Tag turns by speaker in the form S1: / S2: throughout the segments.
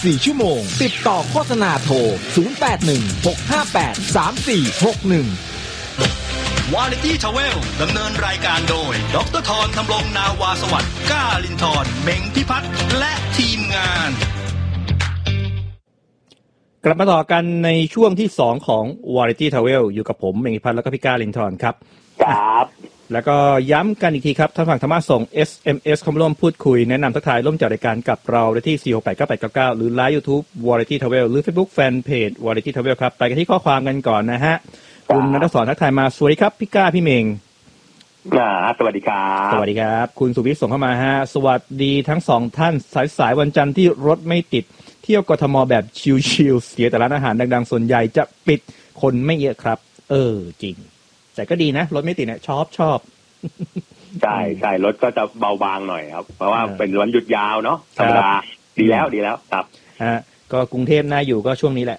S1: 4 ชั่วโมงติดต่อโฆษณาโทร 0816583461
S2: วาไรตี้ทราเวลดำเนินรายการโดยดร.ธร ธำรงนาวาสวัสดิ์ก้าลินทร์เม้งพิพัฒน์และทีมงาน
S3: กลับมาต่อกันในช่วงที่2ของ Variety Travel อยู่กับผมเมงพิพัฒน์และก็พี่ก้าลินทร์ครับ
S4: ครับ
S3: แล้วก็ย้ำกันอีกทีครับท่านฝั่งธรรมะส่ง SMS เข้ามาร่วมพูดคุยแนะนำทักทายร่วมจัดรายการกับเราได้ที่ 4689899 หรือ Live YouTube Variety Travel หรือ Facebook Fanpage Variety Travel ครับไปกันที่ข้อความกันก่อนนะฮะคุณณัฐศรทักทายมาสวัสดีครับพี่ก้าพี่เมง
S4: สวัสดีครับ
S3: สวัสดีครับคุณสุวิทย์ส่งเข้ามาฮะสวัสดีทั้ง2ท่านสายวันจันทร์ที่รถไม่ติดเที่ยวกทมแบบชิลๆเสียแต่ร้านอาหารดังๆส่วนใหญ่จะปิดคนไม่เยอะครับจริงแต่ก็ดีนะรถไม่ติดเนี่ยชอบ
S4: ใช่รถก็จะเบาบางหน่อยครับเพราะว่าเป็นวันหยุดยาวเนาะธรรมดาดีแล้วครับ
S3: ก็กรุงเทพน่าอยู่ก็ช่วงนี้แหละ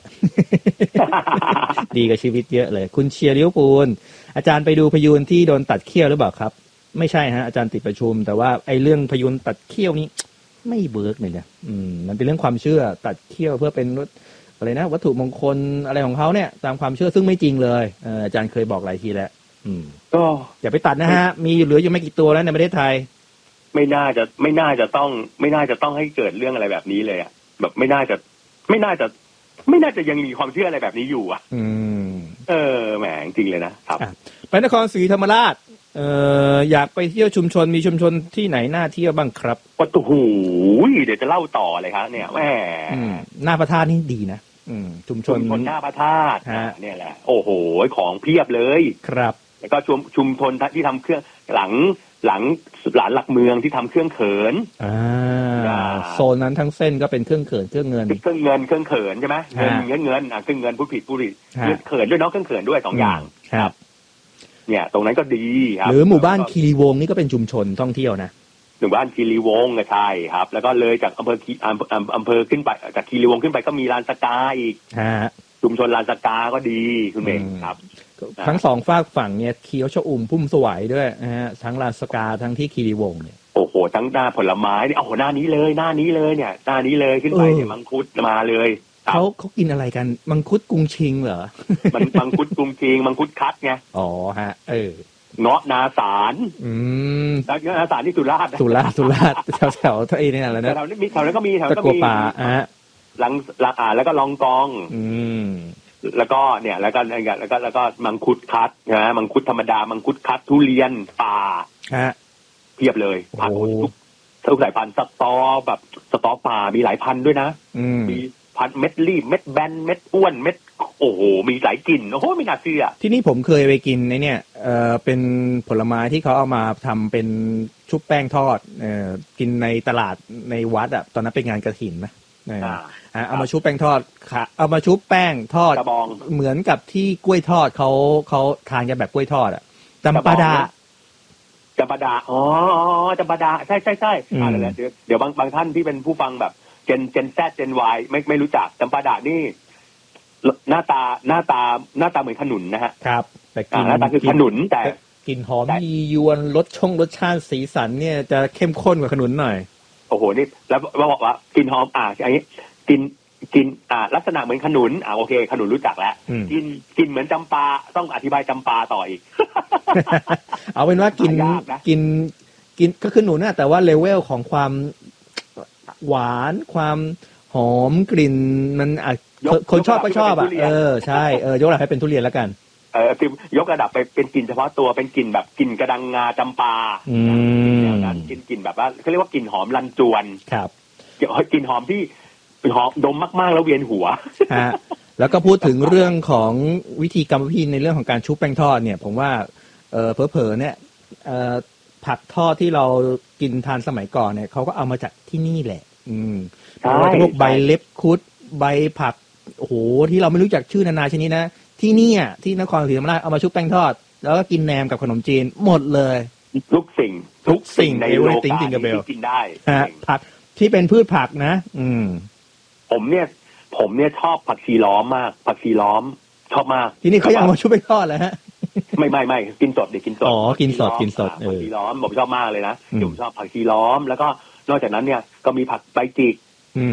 S3: ดีกับชีวิตเยอะเลยคุณเชียร์ลิเวอร์พูลอาจารย์ไปดูพยูนที่โดนตัดเขี้ยวหรือเปล่าครับไม่ใช่ฮะอาจารย์ติดประชุมแต่ว่าไอ้เรื่องพยูนตัดเขี้ยวนี้ไม่เบิร์กเลยเนี่ยมันเป็นเรื่องความเชื่อตัดเขี้ยวเพื่อเป็นอะไรนะวัตถุมงคลอะไรของเขาเนี่ยตามความเชื่อซึ่งไม่จริงเลยอาจารย์เคยบอกหลายทีแล้วก็อย่าไปตัดนะฮะมีเหลืออยู่ไม่กี่ตัวแล้วในประเทศไทย
S4: ไม่น่าจะต้องให้เกิดเรื่องอะไรแบบนี้เลยอ่ะแบบไม่น่าจะยังมีความเชื่ออะไรแบบนี้อยู่อ่ะแหมจริงเลยนะครับ
S3: ไปนครศรีธรรมราชอยากไปเที่ยวชุมชนมีชุมชนที่ไหนน่าเที่ยวบ้างครับ
S4: โอ้โหเดี๋ยวจะเล่าต่อเลยครับเนี่ยแหม
S3: หน้าพระธาตุนี่ดีนะชุมชน
S4: หน้าพระธาตุเนี่ยแหละโอ้โหของเพียบเลย
S3: ครับ
S4: แล้วก็ชุมชนที่ทำเครื่องหลังหลักเมืองที่ทำเครื่องเขิน
S3: โซนนั้นทั้งเส้นก็เป็นเครื่องเขินเครื่องเงิน
S4: เครื่องเขินใช่ไหมเงินเครื่องเงินผู้ผิดเขินด้วยเนาะเครื่องเขินด้วย2อย่าง
S3: ครับ
S4: เนี่ยตรงนั้นก็ดีครับ
S3: หรือหมู่บ้านคีรีวงศ์นี่ก็เป็นชุมชนท่องเที่ยวนะ
S4: หมู่บ้านคีรีวงศ์ก็ใช่ครับแล้วก็เลยจากอำเภอขึ้นไปจากคีรีวงศ์ขึ้นไปก็มีลานสกาอีกชุมชนลานสกาก็ดีคุณเมงครับ
S3: ทั้งสองฝากฝั่งเนี่ยเขียวชอุ่มพุ่มสวยด้วยนะฮะทั้งลานสกาทั้งที่คีรีวงศ์เนี่ย
S4: โอ้โหทั้งหน้าผลไม้เนี่ยโอ้โหหน้านี้เลยเนี่ยหน้านี้เลยขึ้นไปเนี่ยมังคุดมาเลย
S3: เขากินอะไรกันมังคุดกรุงชิงเหรอ
S4: มังคุดกรุงชิงมังคุดคัดไง
S3: อ๋อฮะ
S4: เงาะนาสารแล้วเงาะนาสารที่สุราษฎร์
S3: แถวไอ้นี่แหละนะ
S4: แถวนั้นก็มี
S3: ตะกัวป่า
S4: หลังแล้วก็ลองกองแล้วก็เนี่ยแล้วก็มังคุดคัดนะมังคุดธรรมดามังคุดคัดทุเรียนป่าเพียบเลยผักทุกสายพันธุ์สตอแบบสตอป่ามีหลายพันธุ์ด้วยนะมีพันธุ์เม็ดรีบเม็ดแบนเม็ดอ้วนเม็ดโอ้โหมีหลายกลิ่นโอ้โหไม่น่าเชื่อ
S3: ที่นี่ผมเคยไปกินในเนี่ยเป็นผลไม้ที่เขาเอามาทำเป็นชุบแป้งทอดกินในตลาดในวัดอ่ะตอนนั้นเป็นงานกฐินนะเอามาชุบแป้งทอดค่ะเอามาชุบแป้งทอดเหมือนกับที่กล้วยทอดเขาทานกันแบบกล้วยทอดอ่ะจำปาดา
S4: อ๋อจำปาดาใช่อะไรเดี๋ยวบางท่านที่เป็นผู้ฟังแบบเจน Z เจน Y ไม่รู้จักจำปาดานี่หน้าตาเหมือนขนุนนะฮะ
S3: ครับแต่
S4: หน้าตาคือขนุนแต่
S3: กลิ่นหอมมียวนรสชาติสีสันเนี่ยจะเข้มข้นกว่าขนุนหน่อย
S4: โอ้โหนี่แล้วบอกว่ากลิ่นหอมอันนี้กินลักษณะเหมือนขนุนโอเคขนุนรู้จักแล้วกินเหมือนจำปาต้องอธิบายจำปาต่ออีก
S3: เอาเป็นว่ากินก็คือขนุนนะแต่ว่าเลเวลของความหวานความหอมกลิ่นมันคนชอบก็ชอบอ่ะใช่ยกระดับให้เป็นทุเรียนแล้วกัน
S4: คือยกระดับไปเป็นกลิ่นเฉพาะตัวเป็นกลิ่นแบบกลิ่นกระดังงาจำปานั้นกลิ่นแบบว่าเขาเรียกว่ากลิ่นหอมลันจวน
S3: ครับ
S4: กลิ่นหอมที่หอมดมมากๆแล้วเวียนหัว
S3: แล้วก็พูดถึงเรื่องของวิธีกรรมวิธีในเรื่องของการชุบแป้งทอดเนี่ยผมว่าเผลอๆเนี่ยผักทอดที่เรากินทานสมัยก่อนเนี่ยเขาก็เอามาจากที่นี่แหละพวกใบเล็บคุดใบผักโอ้โหที่เราไม่รู้จักชื่อนานาชนิดนะที่นี่อ่ะที่นครศรีธรรมราชเอามาชุบแป้งทอดแล้วก็กินแหนมกับขนมจีนหมดเลย
S4: ทุกสิ่งในโลกที่กินได้
S3: ผักที่เป็นพืชผักนะ
S4: ผมเนี่ยชอบผักชีล้อมมากผักชีล้อมชอบมาก
S3: ที่นี่เขาเอามาชุบแป้งทอดแล้วฮะ
S4: ไม่กินสดเดี๋ยวกินสด
S3: กินสด
S4: ผักชีล้อมผมชอบมากเลยนะผมชอบผักชีล้อมแล้วก็นอกจากนั้นเนี่ยก็มีผักใบจิก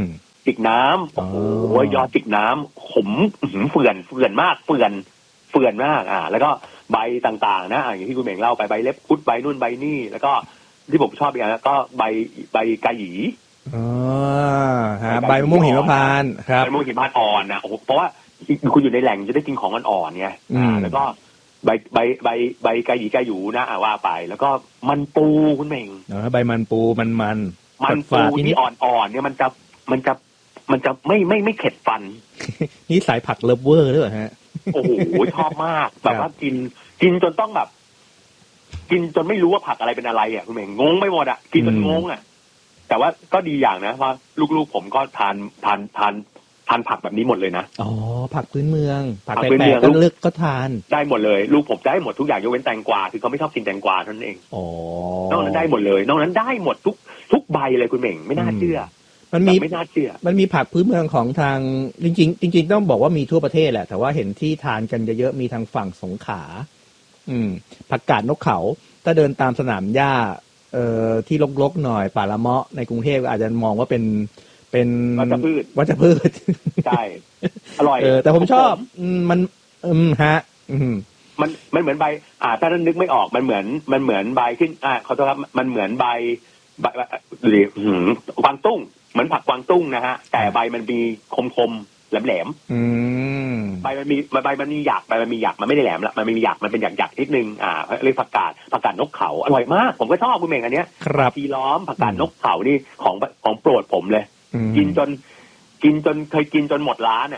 S4: จิกน้ำโอ้โหยอดจิกน้ำขมเฟื่อนมากเฟื่อนมากแล้วก็ใบต่างๆนะอย่างที่คุณเหม่งเล่าไปใบเล็บคุดใบนู่นใบนี่แล้วก็ที่ผมชอบอีกอย่างก็ใบกะหยี่
S3: ใบมะม่วงหิมพานต์ครับ
S4: ใบมะม่วงหิมพานต์อ่อนนะโอ้โหเพราะว่าคุณอยู่ในแหล่งจะได้กินของอ่อนๆไงแล้วก็ใบกะหยี่กะหยูนะว่าไปแล้วก็มันปูคุณเหม่ง
S3: ใบมันปูมัน
S4: ปูที่อ่อนๆเนี่ยมันจะไม่เข็ดฟัน
S3: นี่สายผักเลิฟเวอร์ด้วยฮะ
S4: โอ้โหชอบมากแบบว่ากินจนต้องแบบกินจนไม่รู้ว่าผักอะไรเป็นอะไรคุณเหม่งงงไปหมดกินจนงงแต่ว่าก็ดีอย่างนะว่าลูกๆผมก็ทานผักแบบนี้หมดเลยนะ
S3: ผักพื้นเมืองผักแปลกๆก็เลือกก็ทาน
S4: ได้หมดเลยลูกผมได้หมดทุกอย่างยกเว้นแตงกวาคือเขาไม่ชอบกินแตงกวาเท่านั้นเองนอกนั้นได้หมดเลยนอกนั้นได้หมดทุกใบเลยคุณเหม่งไม่น่าเชื่อ
S3: มันมีผักพื้นเมืองของทางจริงต้องบอกว่ามีทั่วประเทศแหละแต่ว่าเห็นที่ทานกันเยอะๆมีทางฝั่งสงขลาผักกาดนกเขาถ้าเดินตามสนามหญ้าที่รกๆหน่อยป่าละเมาะในกรุงเทพอาจจะมองว่าเป็นวัชพืช
S4: ใช่อร่อย
S3: แต่ผมชอบมันฮะ
S4: มันเหมือนใบถ้าท่านนึกไม่ออกมันเหมือนใบขึ้นขอโทษครับมันเหมือนใบกวางตุ้งเหมือนผักกวางตุ้งนะฮะแต่ใบมันมีคมๆแหลมๆใบมันมีหยักมันไม่ได้แหลมละมันไม่มีหยักมันเป็นหยักนิดนึงเรียกผักกาดนกเขาอร่อยมากผมก็ชอบคุณเมงอันเนี้ยทีล้อมผักกาดนกเขานี่ของโปรดผมเลยกินจนเคยกินจนหมดร้าน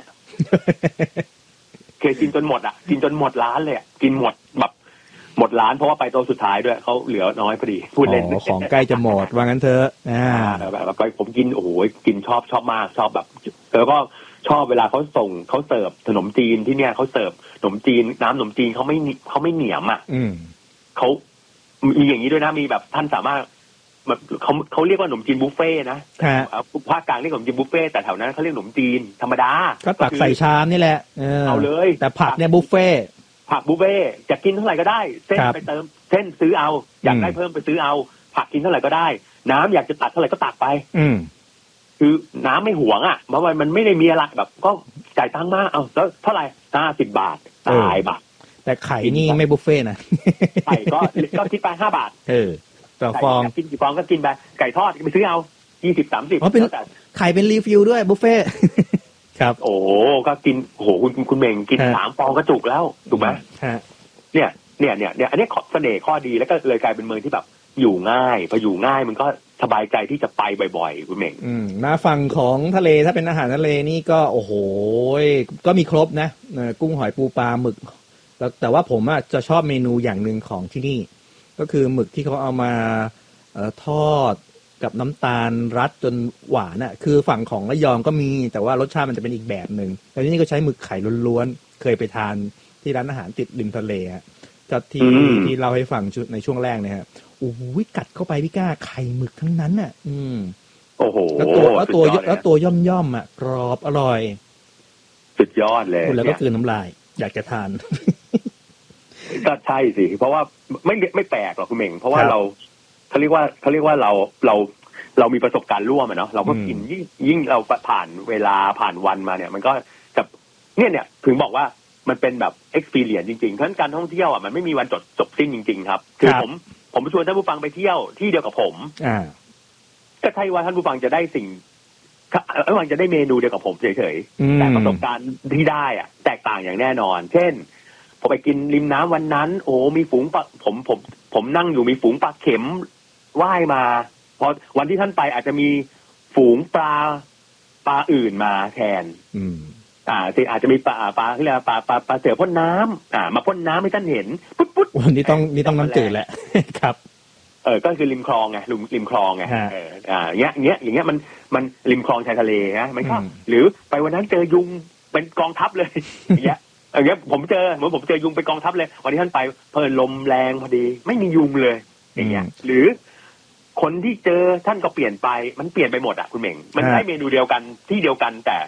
S4: เคยกินจนหมดกินจนหมดร้านเลยกินหมดแบบหมดร้านเพราะว่าไปโต๊ะสุดท้ายด้วยเขาเหลือน้อยพอดีพูดเล่น
S3: ของใกล้จะหมดว่างั้นเถอะ
S4: แบบผมกินโอ้โหกินชอบมากชอบแบบแล้วก็ชอบเวลาเขาเสิร์ฟขนมจีนที่เนี่ยเขาเสิร์ฟขนมจีนน้ำขนมจีนเขาไม่เหนียมเขามีอย่างนี้ด้วยนะมีแบบท่านสามารถแบบเขาเรียกว่าขนมจีนบุฟเฟ่นะภาคกลางเรียกขนมจีนบุฟเฟ่แต่แถวนั้นเขาเรียกขนมจีนธรรมดา
S3: ก็ตักใส่ชามนี่แหละ
S4: เอาเลย
S3: แต่ผักเนี่ยบุฟเฟ่
S4: ผักบุฟเฟ่จะกินเท่าไหร่ก็ได้เส้นไปเติมเส้นซื้อเอาอยากได้เพิ่มไปซื้อเอาผักกินเท่าไหร่ก็ได้น้ำอยากจะตักเท่าไหร่ก็ตักไปคือน้ำไม่หวงเพราะว่ามันไม่ได้มีอะไรแบบก็จ่ายตังค์มาเอาแล้วเท่าไหร่50 บาทตายบาท
S3: แต่ไข่นี่ไม่บุฟเฟ่นะ
S4: ไข่ก็คิดไป5 บาท
S3: ต่อฟอง
S4: กินกี่ฟองก็กินไปไก่ทอดไปซื้อเอา20-30
S3: เพราะเป็นไข่เป็นรีฟิลด้วยบุฟเฟ่ครับ
S4: โอ้ก็กินโอ้โหคุณเมงกิน3 ฟองก็จุกแล้วถูกไหมเนี่ยอันนี้เสน่ห์ข้อดีแล้วก็เลยกลายเป็นเมืองที่แบบอยู่ง่ายพออยู่ง่ายมันก็สบายใจที่จะไปบ่อยๆคุณเมง
S3: มาฝั่งของทะเลถ้าเป็นอาหารทะเลนี่ก็โอ้โหก็มีครบนะกุ้งหอยปูปลาหมึกแล้วแต่ว่าผมจะชอบเมนูอย่างนึงของที่นี่ก็คือหมึกที่เขาเอามาทอดกับน้ำตาลรัดจนหวานคือฝั่งของระยองก็มีแต่ว่ารสชาติมันจะเป็นอีกแบบนึงแต่ที่นี่ก็ใช้หมึกไข่ล้วนๆเคยไปทานที่ร้านอาหารติดริมทะเลก็ที่เราให้ฟังในช่วงแรกเนี่ยฮะโอ้โหกัดเข้าไปพี่ก้าไข่หมึกทั้งนั้น
S4: โอ้โห
S3: แล้วตัวย่อมกรอบอร่อย
S4: สุดยอดเลย
S3: แล้วก็คืนน้ำลายอยากจะทาน
S4: ก็ใช่สิเพราะว่าไม่แปลกหรอกคุณเมงเพราะว่าเขาเรียกว่าเรามีประสบการณ์ร่วมเนาะเราก็กินยิ่งเราผ่านเวลาผ่านวันมาเนี่ยมันก็จะเนี่ยถึงบอกว่ามันเป็นแบบ experience จริงๆเพราะฉะนั้นการท่องเที่ยวมันไม่มีวันจบสิ้นจริงๆครับคือผมชวนท่านผู้ฟังไปเที่ยวที่เดียวกับผมก็ใช่ว่าท่านผู้ฟังจะได้สิ่งท่านผู้ฟังจะได้เมนูเดียวกับผมเฉยๆแต่ประสบการณ์ที่ได้แตกต่างอย่างแน่นอนเช่นพอไปกินริมน้ำวันนั้นโอ้มีฝูงปลาผมนั่งอยู่มีฝูงปลาเข็มว่ายมาพอวันที่ท่านไปอาจจะมีฝูงปลาอื่นมาแทนอาจจะมีปลาที่เรียกปลาเสือพ่นน้ำมาพ่นน้ำให้ท่านเห็นปุ๊บ
S3: วันนี้ต้องน้ำจืดแหละครับ
S4: ก็คือริมคลองไงริมคลองไงอย่างเงี้ยมันริมคลองชายทะเลนะมันก็หรือไปวันนั้นเจอยุงเป็นกองทัพเลยอย่างเงี้ยผมเจอยุงเป็นกองทัพเลยวันที่ท่านไปเพิ่นลมแรงพอดีไม่มียุงเลยอย่างเงี้ยหรือคนที่เจอท่านก็เปลี่ยนไปมันเปลี่ยนไปหมดคุณเหม่งมันได้เมนูเดียวกันที่เดียวกันแต่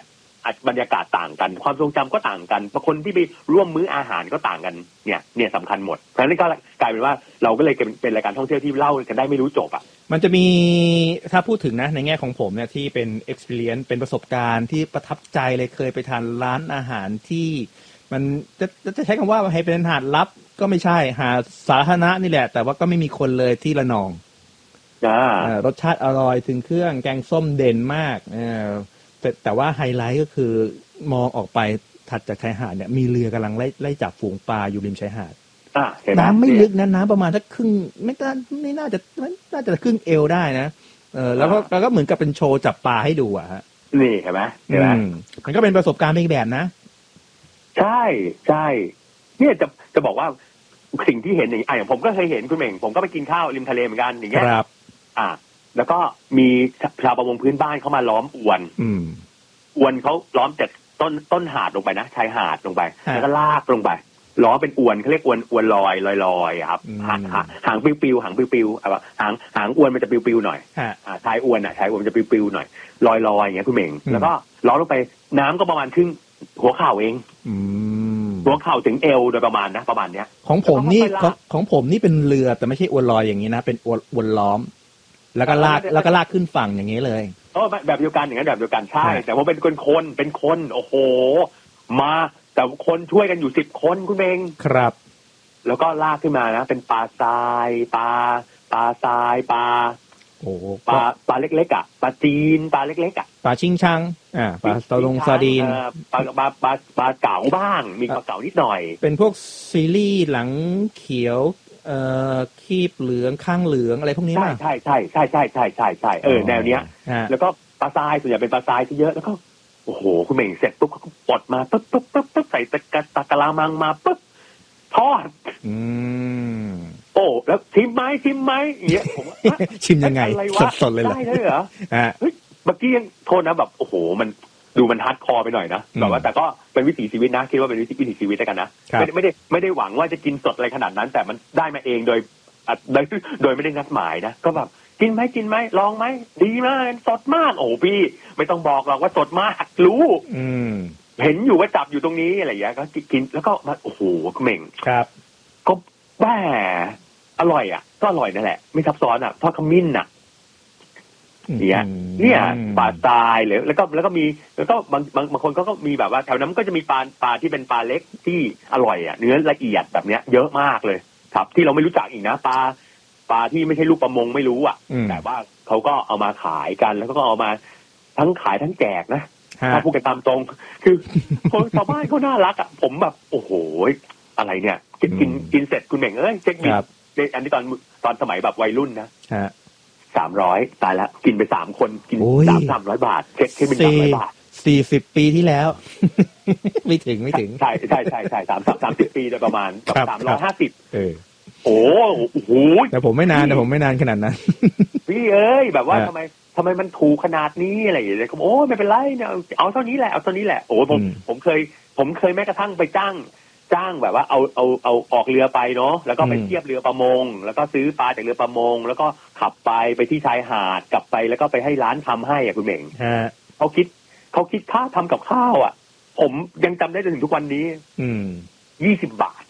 S4: บรรยากาศต่างกันความทรงจำก็ต่างกันบางคนที่ไปร่วมมื้ออาหารก็ต่างกันเนี่ยสำคัญหมดเพราะฉะนั้นก็กลายเป็นว่าเราก็เลยเป็นรายการท่องเที่ยวที่เล่ากันได้ไม่รู้จบอ่ะ
S3: มันจะมีถ้าพูดถึงนะในแง่ของผมเนี่ยที่เป็น experience เป็นประสบการณ์ที่ประทับใจเลยเคยไปทานร้านอาหารที่มันจะใช้คำว่าให้เป็นหาดลับก็ไม่ใช่หาดสาธารณะนี่แหละแต่ว่าก็ไม่มีคนเลยที่ระนองรสชาติอร่อยถึงเครื่องแกงส้มเด่นมากแต่ว่าไฮไลท์ก็คือมองออกไปถัดจากชายหาดเนี่ยมีเรือกำลังไล่จับฝูงปลาอยู่ริมชายหาดน้ำไม่ลึกนะน้ำประมาณสักครึ่งไม่น่าจะครึ่งเอวได้นะแล้วก็เหมือนกับเป็นโชว์จับปลาให้ดูอ่ะฮะ
S4: นี่เห็นไหม
S3: มันก็เป็นประสบการณ์อีกแบบนะ
S4: ใช่เนี่ยจะบอกว่าสิ่งที่เห็นอย่างผมก็เคยเห็นคุณเหม่งผมก็ไปกินข้าวริมทะเลเหมือนกันอย่างเงี้ย
S3: ครับ
S4: แล้วก็มีชาวประมงพื้นบ้านเขามาล้อมอวนเขาล้อมจากต้นหาดลงไปนะชายหาดลงไปแล้วก็ลากลงไปล้อเป็นอวนเขาเรียกอวนลอยครับหางปิวหางปิวหางอวนมันจะปิวหน่อยชายอวนมันจะปิวหน่อยลอยอย่างเงี้ยคุณเหม่งแล้วก็ล้อลงไปน้ำก็ประมาณครึ่งหัวเข่าเองหัวเข่าถึงเอวโดยประมาณเนี้ย
S3: ของผมนี่เป็นเรือแต่ไม่ใช่อวนลอยอย่างนี้นะเป็นอวนล้อมแล้วก็ลากขึ้นฝั่งอย่างนี้เลย
S4: แบบเดียวกันอย่างนั้นแบบเดียวกันใช่แต่ว่าเป็นคนโอ้โหมาแต่คนช่วยกันอยู่10 คนคุณเอง
S3: ครับ
S4: แล้วก็ลากขึ้นมานะเป็นปลาทรายปลา
S3: โอ้
S4: ปลาเล็กๆอ่ะปลาจีนปลาเล็กๆอ่ะ
S3: ปลาชิงชังปลาตะลงซาดีน
S4: ปลาเก๋าบ้างมีปลาเก๋านิดหน่อย
S3: เป็นพวกซีรีส์หลังเขียวคีบเหลืองข้างเหลืองอะไรพวกนี้ป่ะ
S4: ใช่แนวเนี้ยแล้วก็ปลาทรายส่วนใหญ่เป็นปลาทรายที่เยอะแล้วก็โอ้โหคุณเหม่งเสร็จปุ๊บเขาปลดมาปุ๊บใส่ตะกะลามังมาปุ๊บทอดโอ้แล้วชิมไหมอย่างเงี้ยผม
S3: ชิมยังไงสดๆเลยเหรอ
S4: ได้เลยเหรอเฮ้ยเมื่อกี้ยังโทษนะแบบโอ้โหมันดูมันฮาร์ดคอร์ไปหน่อยนะแบบว่าแต่ก็เป็นวิถีชีวิตนะคิดว่าเป็นวิถีชีวิตแล้วกันนะไม่ได้หวังว่าจะกินสดอะไรขนาดนั้นแต่มันได้มาเองโดยไม่ได้นัดหมายนะก็แบบกินไหมลองไหมดีมากสดมากโอ้พี่ไม่ต้องบอกหรอกว่าสดมากรู้เห็นอยู่ว่าจับอยู่ตรงนี้อะไรอย่างเงี้ยก็กินแล้วก็มาโอ้โหคุณเหม่ง
S3: ครับ
S4: ก็แหมอร่อยก็อร่อยนั่นแหละไม่ซับซ้อนทอดขมิ้นเนี่ยปลาทรายหรือแล้วก็มีแล้วก็บางคนก็มีแบบว่าแถวนั้นก็จะมีปลาที่เป็นปลาเล็กที่อร่อยเนื้อละเอียดแบบเนี้ยเยอะมากเลยครับที่เราไม่รู้จักอีกนะปลาที่ไม่ใช่ลูกประมงไม่รู้แต่ว่าเขาก็เอามาขายกันแล้วก็เอามาทั้งขายทั้งแจกนะถ้าพูดกันตามตรงคือคนชาวบ้านเขาน่ารักผมแบบโอ้โหอะไรเนี่ยกินเสร็จคุณเหม่งเช็คบิลอันนี้ตอนสมัยแบบวัยรุ่นนะ300ตายแล้วกินไป3 คนกิน300 บาทเช็คบิล300 บาท
S3: 40 ปีที่แล้วไม่ถึง
S4: ใช่30 ปีโดยประมาณ350โอ้โห
S3: แต่ผมไม่นานขนาดนั้น
S4: พี่แบบว่าทำไมมันถูกขนาดนี้อะไรอย่างเงี้ยโอ้ไม่เป็นไรเนี่ยเอาเท่านี้แหละโอ้ผมเคยแม้กระทั่งไปจ้างแบบว่าเอาออกเรือไปเนาะแล้วก็ไปเทียบเรือประมงแล้วก็ซื้อปลาจากเรือประมงแล้วก็ขับไปที่ชายหาดกลับไปแล้วก็ไปให้ร้านทำให้คุณเหม่งเขาคิดค่าทำกับข้าวผมยังจำได้จนถึงทุกวันนี้20 บาท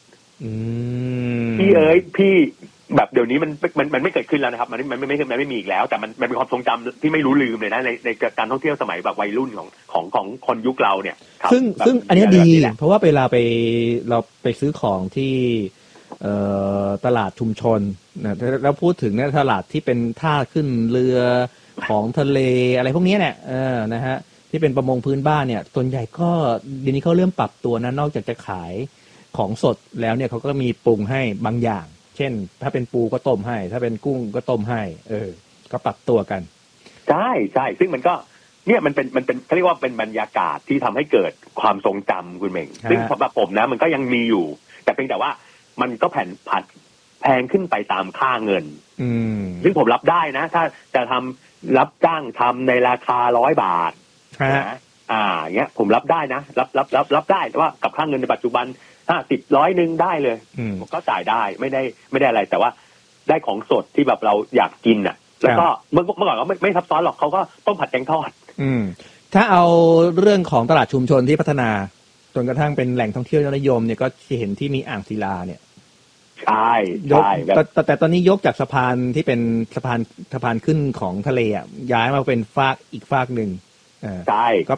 S4: พี่แบบเดี๋ยวนี้มันไม่เกิดขึ้นแล้วนะครับมันไม่มีอีกแล้วแต่มันเป็นความทรงจำที่ไม่รู้ลืมเลยนะในการท่องเที่ยวสมัยแบบวัยรุ่นของคนยุคเราเนี่ย
S3: ซึ่งอันนี้ดีเพราะว่าเวลาเราไปซื้อของที่ตลาดชุมชนนะแล้วพูดถึงเนี่ยตลาดที่เป็นท่าขึ้นเรือของทะเลอะไรพวกนี้เนี่ยนะฮะที่เป็นประมงพื้นบ้านเนี่ยส่วนใหญ่ก็เดี๋ยวนี้เขาเริ่มปรับตัวนะนอกจากจะขายของสดแล้วเนี่ยเขาก็มีปรุงให้บางอย่างเช่นถ้าเป็นปูก็ต้มให้ถ้าเป็นกุ้งก็ต้มให้ก็ปรับตัวกัน
S4: ใช่ซึ่งมันก็เนี่ยมันเป็นเขาเรียกว่าเป็นบรรยากาศที่ทำให้เกิดความทรงจำคุณเหม่งซึ่งสำหรับผมนะมันก็ยังมีอยู่แต่เพียงแต่ว่ามันก็แพงขึ้นไปตามค่าเงินซึ่งผมรับได้นะถ้าจะรับจ้างทำในราคา100 บาทนะเงี้ยผมรับได้นะรับได้แต่ว่ากับค่าเงินในปัจจุบัน50 100นึงได้เลยผมก็จ่ายได้ไม่ได้อะไรแต่ว่าได้ของสดที่แบบเราอยากกินแล้วก็เมื่อก่อนก็ไม่ซับซ้อนหรอกเขาก็ต้มผัดแกงทอด
S3: ถ้าเอาเรื่องของตลาดชุมชนที่พัฒนาจนกระทั่งเป็นแหล่งท่องเที่ยวยอดนิยมเนี่ยก็จะเห็นที่มีอ่างศิลาเนี่ย
S4: ใช่
S3: แต่ตอนนี้ยกจากสะพานที่เป็นสะพานขึ้นของทะเลอ่ะย้ายมาเป็นฟากอีกฟากหนึ่ง
S4: ใช่